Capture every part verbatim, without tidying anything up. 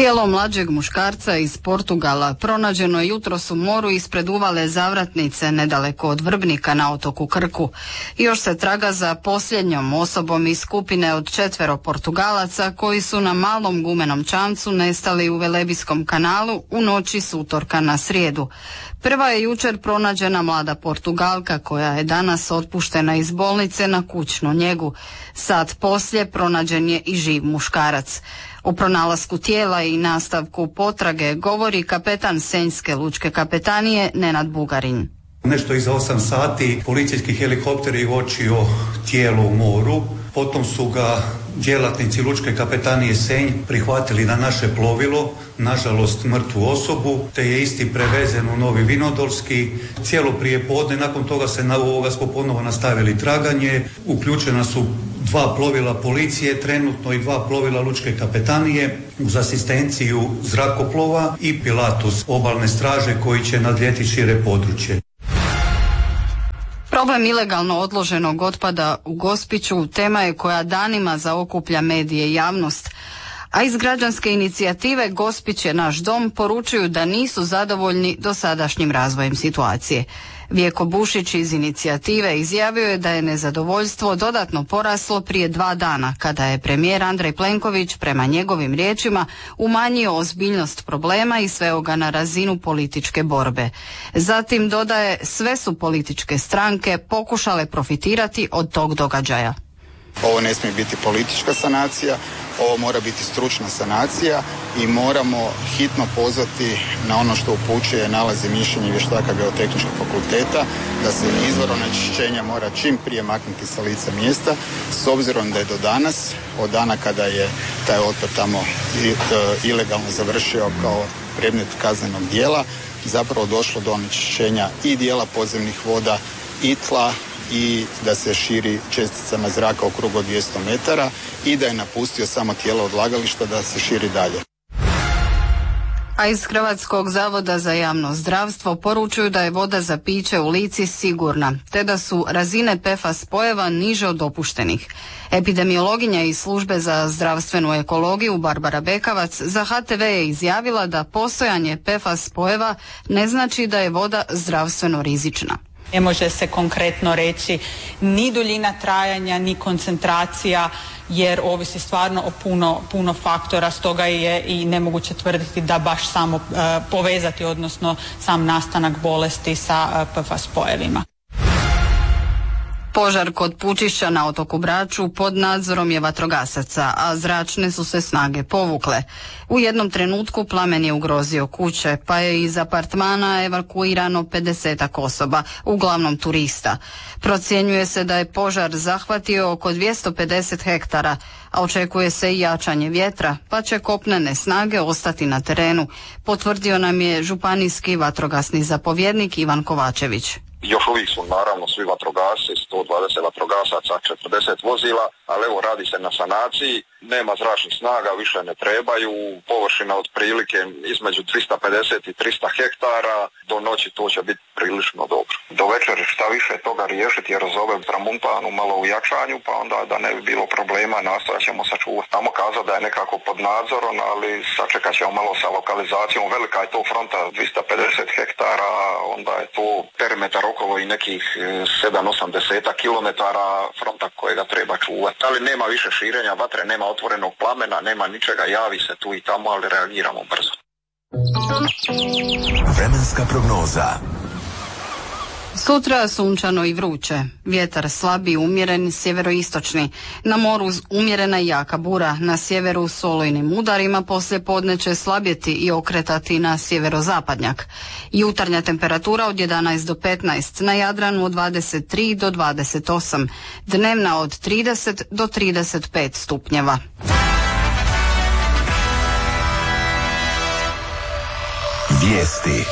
Tijelo mlađeg muškarca iz Portugala pronađeno je jutros u moru ispred uvale Zavratnice, nedaleko od Vrbnika na otoku Krku. Još se traga za posljednjom osobom iz skupine od četvero Portugalaca koji su na malom gumenom čamcu nestali u Velebijskom kanalu u noći s utorka na srijedu. Prva je jučer pronađena mlada Portugalka koja je danas otpuštena iz bolnice na kućnu njegu. Sat poslije pronađen je i živ muškarac. O pronalasku tijela i nastavku potrage govori kapetan Senjske lučke kapetanije Nenad Bugarin. Nešto iza osam sati policijski helikopter je uočio tijelo u moru, potom su ga djelatnici lučke kapetanije Senj prihvatili na naše plovilo, nažalost mrtvu osobu, te je isti prevezen u Novi Vinodolski. Cijelo prijepodne, nakon toga se na ovoga smo ponovo nastavili traganje, uključena su dva plovila policije, trenutno i dva plovila lučke kapetanije uz asistenciju zrakoplova i Pilatus obalne straže koji će nadljeti šire područje. Problem ilegalno odloženog otpada u Gospiću tema je koja danima zaokuplja medije i javnost, a iz građanske inicijative Gospić je naš dom poručuju da nisu zadovoljni dosadašnjim razvojem situacije. Vjeko Bušić iz inicijative izjavio je da je nezadovoljstvo dodatno poraslo prije dva dana kada je premijer Andrej Plenković prema njegovim riječima umanjio ozbiljnost problema i sveo ga na razinu političke borbe. Zatim dodaje, sve su političke stranke pokušale profitirati od tog događaja. Ovo ne smije biti politička sanacija, ovo mora biti stručna sanacija i moramo hitno pozvati na ono što upućuje nalazi mišljenja vještaka Geotehničkog fakulteta, da se izvor onečišćenja mora čim prije maknuti sa lica mjesta, s obzirom da je do danas, od dana kada je taj otpad tamo ilegalno završio kao predmet kaznenog djela, zapravo došlo do onečišćenja i dijela podzemnih voda i tla, i da se širi česticama zraka u krugu od dvjesto metara i da je napustio samo tijelo odlagališta da se širi dalje. A iz Hrvatskog zavoda za javno zdravstvo poručuju da je voda za piće u Lici sigurna, te da su razine P F A S spojeva niže od dopuštenih. Epidemiologinja iz službe za zdravstvenu ekologiju Barbara Bekavac za H T V je izjavila da postojanje P F A S spojeva ne znači da je voda zdravstveno rizična. Ne može se konkretno reći ni duljina trajanja, ni koncentracija, jer ovisi stvarno o puno, puno faktora, stoga je i nemoguće tvrditi da baš samo uh, povezati, odnosno sam nastanak bolesti sa uh, P F A S spojevima. Požar kod Pučišća na otoku Braču pod nadzorom je vatrogasaca, a zračne su se snage povukle. U jednom trenutku plamen je ugrozio kuće, pa je iz apartmana evakuirano pedesetak osoba, uglavnom turista. Procjenjuje se da je požar zahvatio oko dvjesto pedeset hektara, a očekuje se i jačanje vjetra, pa će kopnene snage ostati na terenu, potvrdio nam je županijski vatrogasni zapovjednik Ivan Kovačević. Još uvijek su naravno svi vatrogasci, sto dvadeset vatrogasaca, četrdeset vozila, ali evo radi se na sanaciji, nema zračnih snaga, više ne trebaju, površina otprilike između dvjesto pedeset i tristo hektara, do noći to će biti prilično dobro. Do večeri šta više toga riješiti jer zove tramuntanu malo u jačanju, pa onda da ne bi bilo problema nastojat ćemo sačuvati. Tamo kazati da je nekako pod nadzorom, ali sačekat ćemo malo sa lokalizacijom, velika je to fronta dvjesto pedeset hektara, onda je to perimetar okolo i nekih sedam osam kilometara fronta kojega treba čuvati. Ali nema više širenja vatre, nema otvorenog plamena, nema ničega, javi se tu i tamo, ali reagiramo brzo. Vremenska prognoza. Sutra sunčano i vruće, vjetar slabi umjeren sjeveroistočni, na moru umjerena i jaka bura, na sjeveru s olujnim udarima, poslije podne će slabjeti i okretati na sjeverozapadnjak. Jutarnja temperatura od jedanaest do petnaest, na Jadranu od dvadeset tri do dvadeset osam, dnevna od trideset do trideset pet stupnjeva. Vijesti.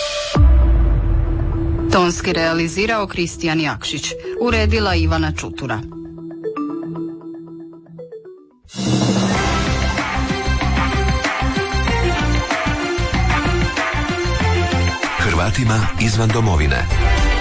Tonski realizirao Kristijan Jakšić, uredila Ivana Čutura. Hrvatima izvan domovine.